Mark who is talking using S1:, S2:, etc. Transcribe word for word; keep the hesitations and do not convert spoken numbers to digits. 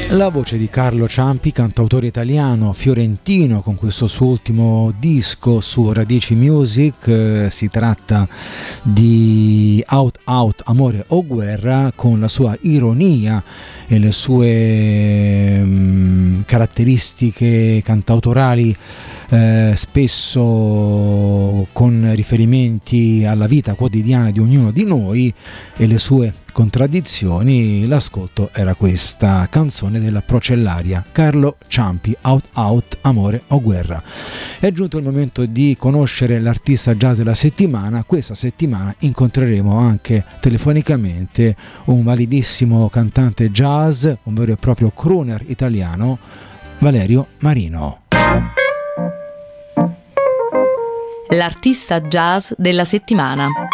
S1: La voce di Carlo Ciampi, cantautore italiano fiorentino, con questo suo ultimo disco su Radici Music. Eh, si tratta di Out Out, Amore o Guerra, con la sua ironia e le sue mh, caratteristiche cantautorali, eh, spesso con riferimenti alla vita quotidiana di ognuno di noi e le sue contraddizioni. L'ascolto era questa canzone della Procellaria, Carlo Ciampi, Out Out, Amore o Guerra. È giunto il momento di conoscere l'artista jazz della settimana. Questa settimana incontreremo anche telefonicamente un validissimo cantante jazz, un vero e proprio crooner italiano, Valerio Marino.
S2: L'artista jazz della settimana.